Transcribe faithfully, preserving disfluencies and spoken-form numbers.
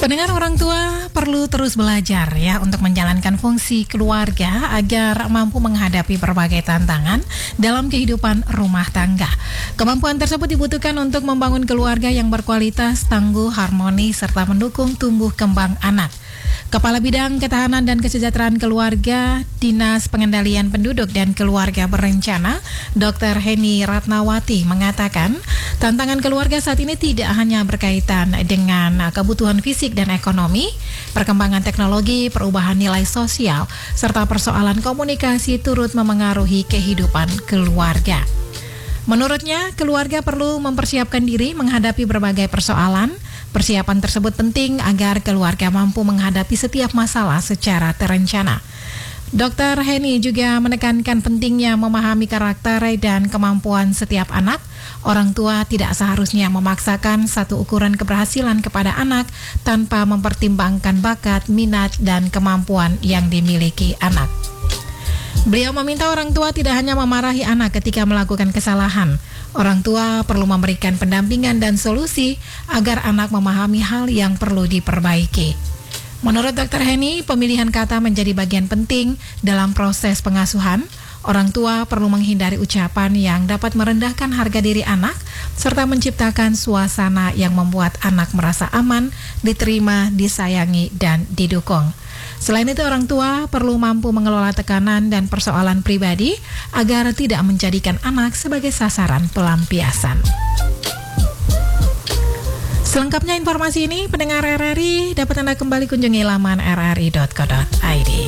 Pendengar, orang tua perlu terus belajar ya untuk menjalankan fungsi keluarga agar mampu menghadapi berbagai tantangan dalam kehidupan rumah tangga. Kemampuan tersebut dibutuhkan untuk membangun keluarga yang berkualitas, tangguh, harmonis, serta mendukung tumbuh kembang anak. Kepala Bidang Ketahanan dan Kesejahteraan Keluarga, Dinas Pengendalian Penduduk dan Keluarga Berencana, dokter Heni Ratnawati mengatakan, tantangan keluarga saat ini tidak hanya berkaitan dengan kebutuhan fisik dan ekonomi, perkembangan teknologi, perubahan nilai sosial, serta persoalan komunikasi turut memengaruhi kehidupan keluarga. Menurutnya, keluarga perlu mempersiapkan diri menghadapi berbagai persoalan. Persiapan tersebut penting agar keluarga mampu menghadapi setiap masalah secara terencana. dokter Heni juga menekankan pentingnya memahami karakter dan kemampuan setiap anak. Orang tua tidak seharusnya memaksakan satu ukuran keberhasilan kepada anak tanpa mempertimbangkan bakat, minat, dan kemampuan yang dimiliki anak. Beliau meminta orang tua tidak hanya memarahi anak ketika melakukan kesalahan. Orang tua perlu memberikan pendampingan dan solusi agar anak memahami hal yang perlu diperbaiki. Menurut dokter Heni, pemilihan kata menjadi bagian penting dalam proses pengasuhan. Orang tua perlu menghindari ucapan yang dapat merendahkan harga diri anak, serta menciptakan suasana yang membuat anak merasa aman, diterima, disayangi, dan didukung. Selain itu, orang tua perlu mampu mengelola tekanan dan persoalan pribadi agar tidak menjadikan anak sebagai sasaran pelampiasan. Selengkapnya informasi ini, pendengar R R I dapat Anda kembali kunjungi laman r r i dot co dot i d.